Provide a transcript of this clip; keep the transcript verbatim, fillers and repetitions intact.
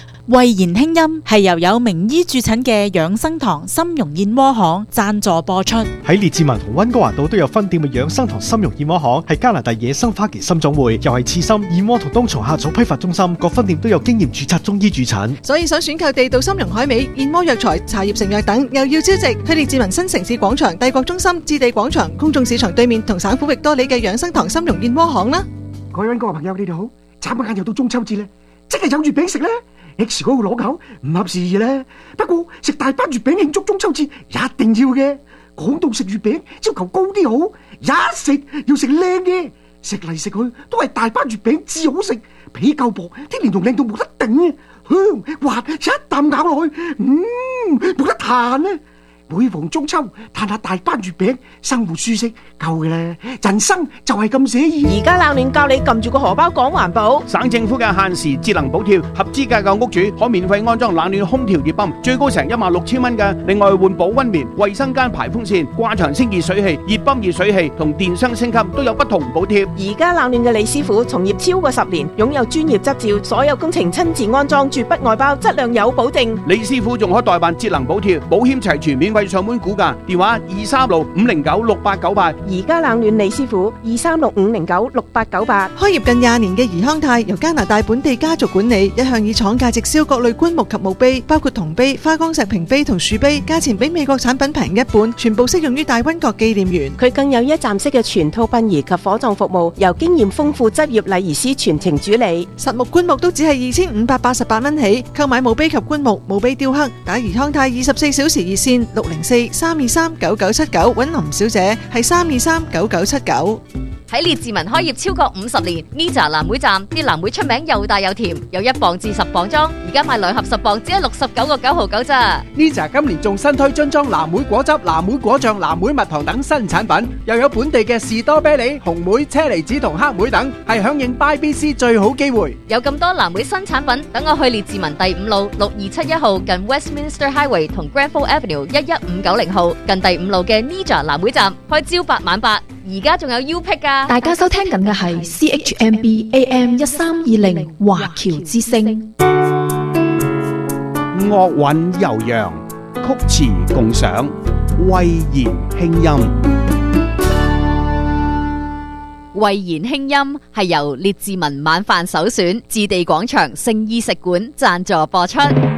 慧妍輕音係由有名醫駐診嘅養生堂參茸燕窩行贊助播出。 喺列治文同溫哥華道都有分店嘅養生堂參茸燕窩行係加拿大野生花旗參總會，又係刺參、燕窩同冬蟲夏草批發中心，各分店都有經驗註冊中醫駐診。 所以想選購地道參茸海味、燕窩藥材、茶葉成藥等，又要超值，去列治文新城市廣場、帝國中心、置地廣場、公眾市場對面同省府域多里嘅養生堂參茸燕窩行啦。 各位溫哥華朋友，你哋好！眨下眼又到中秋節啦，即係有月餅食啦。X 嗰個攞口唔合時宜咧，不過食大班月餅慶祝中秋節一定要嘅。講到食月餅，要求高啲好，一食要食靚嘅，食嚟食去都係大班月餅至好食，皮夠薄，啲蓮蓉靚到冇得頂啊，香滑一啖咬落去，嗯，冇得彈啊！每逢中秋，嘆下大班月餅，生活舒適夠嘅啦。人生就係咁寫意。 而家冷暖教你撳住個荷包講環保。 省政府嘅限時節能補貼，合資格嘅屋主可免費安裝冷暖空調熱泵，最高成一萬六千蚊嘅。另外換保溫棉、衛生間排風扇、掛牆清熱水器、熱泵熱水器同電箱升級都有不同補貼。 而家冷暖嘅李師傅從業超過十年，擁有專業執照，所有工程親自安裝，絕不外包，質量有保證。 李師傅仲可代辦節能補貼，保險齊全，免費上門估價，電話二三六五零九六八九八。 而家冷暖李師傅二三六五零九六八九八。 開業近廿年嘅怡康泰由加拿大本地家族管理，一向以廠價直銷各類棺木及墓碑，包括銅碑、花崗石屏碑同樹碑，價錢比美國產品平一半，全部適用於大溫國紀念園。 佢更有一站式嘅全套殯儀及火葬服務，由經驗豐富執業禮儀師全程主理。 實木棺木都只係二千五百八十八蚊起，購買墓碑及棺木、墓碑雕刻，打怡康泰二十四小時熱線六零四三二三九九七九，揾林小姐係三二三九九七九。 喺列治文開業超過五十年 ，Nija 藍莓站啲藍莓出名又大又甜，有一磅至十磅裝，而家買兩盒十磅只係六十九個九毫九咋。 Nija 今年仲新推樽裝藍莓果汁、藍莓果醬、藍莓蜜糖等新產品，又有本地嘅士多啤梨、紅莓、車厘子同黑莓等，係響應 Buy B C 最好機會。 有咁多藍莓新產品，等我去列治文第五路六二七一號近 Westminster Highway 同 Granville Avenue 一一五九零號近第五路嘅 Nija 藍莓站，開朝八晚八。而家仲有 U Pick 噶。 大家收聽緊嘅係 C H M B A M 一三二零華僑之聲。 樂韻悠揚，曲詞共賞，慧妍輕音。 慧妍輕音係由列治文晚飯首選置地廣場聖衣食館贊助播出。